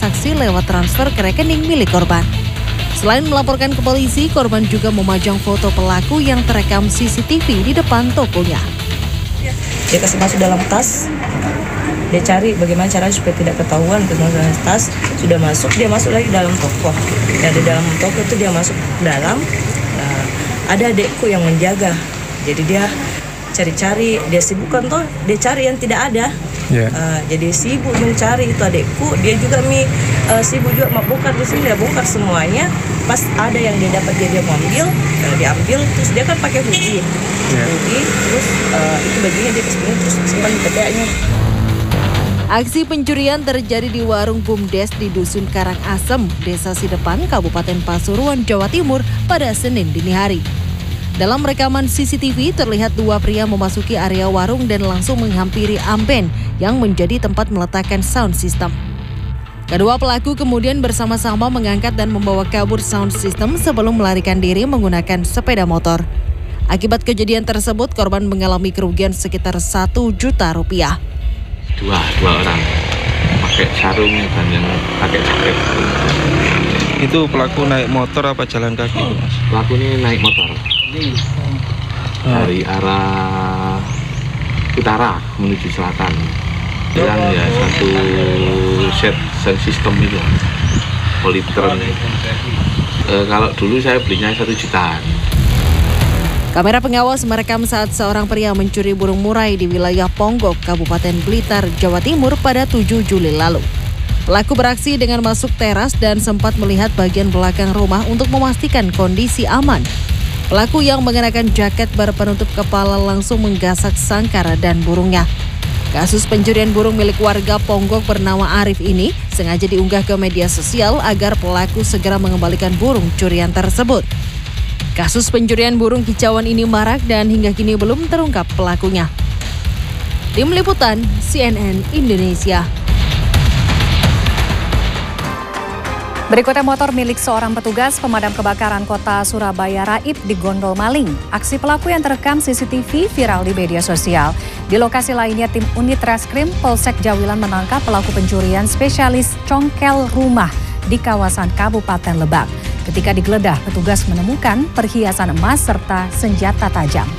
transaksi lewat transfer ke rekening milik korban. Selain melaporkan ke polisi, korban juga memajang foto pelaku yang terekam CCTV di depan tokonya. Dia kasih masuk dalam tas, dia cari bagaimana caranya supaya tidak ketahuan ke dalam tas. Sudah masuk, dia masuk lagi dalam toko. Dan di dalam toko itu dia masuk ke dalam, ada adekku yang menjaga. Jadi dia cari-cari, dia sibukkan tuh, dia cari yang tidak ada. Jadi sibuk mencari itu adekku, dia juga sibuk juga mau bongkar di sini, dia bongkar semuanya. Pas ada yang dia dapat dia mau ambil, diambil, terus dia kan pakai hoodie, terus itu bajunya dia kesini terus simpan di tepeknya. Aksi pencurian terjadi di warung Bumdes di Dusun Karangasem, Desa Sidepan, Kabupaten Pasuruan, Jawa Timur pada Senin dini hari. Dalam rekaman CCTV terlihat dua pria memasuki area warung dan langsung menghampiri amben yang menjadi tempat meletakkan sound system. Kedua pelaku kemudian bersama-sama mengangkat dan membawa kabur sound system sebelum melarikan diri menggunakan sepeda motor. Akibat kejadian tersebut, korban mengalami kerugian sekitar 1 juta rupiah. Dua orang pakai sarung dan yang pakai jaket. Itu pelaku naik motor apa jalan kaki, Mas? Pelaku ini naik motor dari arah utara menuju selatan. Yang ya satu set sound system itu Polytron. Kalau dulu saya belinya 1 jutaan. Kamera pengawas merekam saat seorang pria mencuri burung murai di wilayah Ponggok, Kabupaten Blitar, Jawa Timur pada 7 Juli lalu. Pelaku beraksi dengan masuk teras dan sempat melihat bagian belakang rumah untuk memastikan kondisi aman. Pelaku yang mengenakan jaket berpenutup kepala langsung menggasak sangkar dan burungnya. Kasus pencurian burung milik warga Ponggok bernama Arif ini sengaja diunggah ke media sosial agar pelaku segera mengembalikan burung curian tersebut. Kasus pencurian burung kicauan ini marak dan hingga kini belum terungkap pelakunya. Tim Liputan CNN Indonesia. Berikutnya motor milik seorang petugas pemadam kebakaran kota Surabaya raib digondol maling. Aksi pelaku yang terekam CCTV viral di media sosial. Di lokasi lainnya tim unit Reskrim Polsek Jawilan menangkap pelaku pencurian spesialis congkel rumah di kawasan Kabupaten Lebak. Ketika digeledah, petugas menemukan perhiasan emas serta senjata tajam.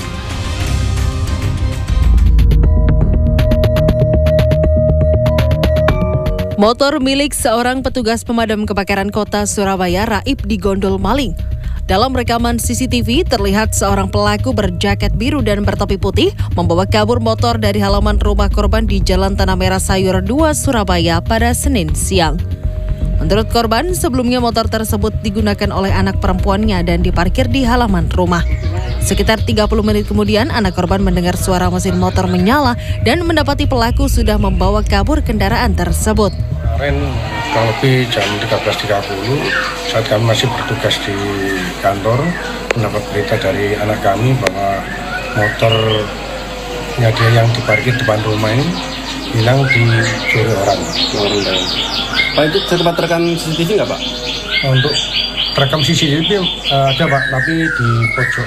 Motor milik seorang petugas pemadam kebakaran kota Surabaya raib digondol maling. Dalam rekaman CCTV terlihat seorang pelaku berjaket biru dan bertopi putih membawa kabur motor dari halaman rumah korban di Jalan Tanah Merah Sayur 2 Surabaya pada Senin siang. Menurut korban, sebelumnya motor tersebut digunakan oleh anak perempuannya dan diparkir di halaman rumah. Sekitar 30 menit kemudian, anak korban mendengar suara mesin motor menyala dan mendapati pelaku sudah membawa kabur kendaraan tersebut. Kemarin kurang lebih jam 13.30 saat kami masih bertugas di kantor, mendapat berita dari anak kami bahwa motornya dia yang diparkir depan rumah ini hilang dicuri orang. Pak, itu sempat terekam CCTV nggak, Pak? Untuk terekam CCTV ada, Pak, tapi di pojok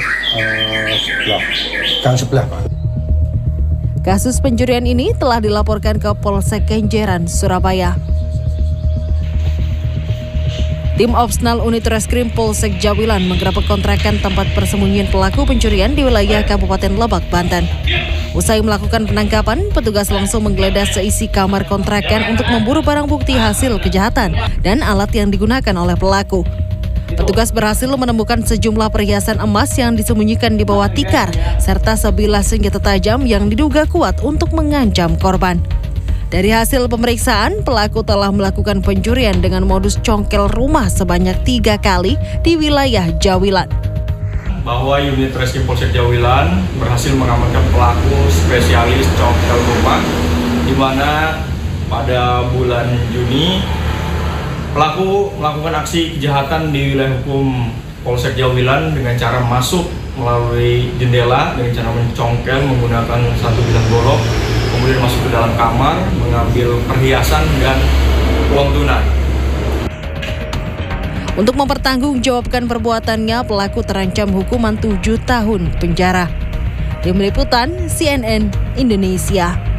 gang sebelah, Pak. Kasus pencurian ini telah dilaporkan ke Polsek Kenjeran, Surabaya. Tim Opsnal Unit Reskrim Polsek Jawilan menggerebek kontrakan tempat persembunyian pelaku pencurian di wilayah Kabupaten Lebak, Banten. Usai melakukan penangkapan, petugas langsung menggeledah seisi kamar kontrakan untuk memburu barang bukti hasil kejahatan dan alat yang digunakan oleh pelaku. Petugas berhasil menemukan sejumlah perhiasan emas yang disembunyikan di bawah tikar, serta sebilah senjata tajam yang diduga kuat untuk mengancam korban. Dari hasil pemeriksaan, pelaku telah melakukan pencurian dengan modus congkel rumah sebanyak 3 kali di wilayah Jawilan. Bahwa unit Reskrim Polsek Jawilan berhasil mengamankan pelaku spesialis congkel rumah, di mana pada bulan Juni pelaku melakukan aksi kejahatan di wilayah hukum Polsek Jawilan dengan cara masuk melalui jendela dengan cara mencongkel menggunakan satu bilah golok, kemudian masuk ke dalam kamar, mengambil perhiasan dan uang tunai. Untuk mempertanggungjawabkan perbuatannya, pelaku terancam hukuman 7 tahun penjara. Tim Liputan CNN Indonesia.